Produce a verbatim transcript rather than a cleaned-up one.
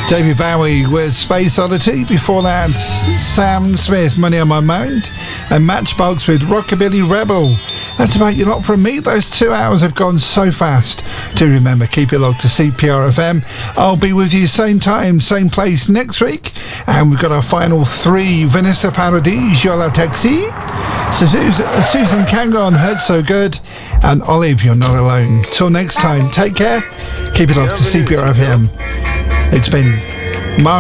David Bowie with Space Oddity. Before that, Sam Smith, Money on My Mind, and Matchbox with Rockabilly Rebel. That's about your lot from me. Those two hours have gone so fast. Do remember, keep it locked to C P R F M. I'll be with you same time, same place next week. And we've got our final three: Vanessa Paradis, Jola Taxi, Susan, Susan Kangon, Heard So Good, and Olive, You're Not Alone. Till next time, take care. Keep it locked to C P R F M. It's been Mark